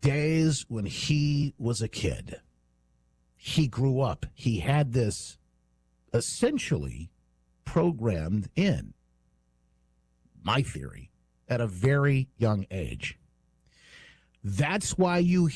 days when he was a kid. He grew up. He had this essentially programmed in, my theory, at a very young age. That's why you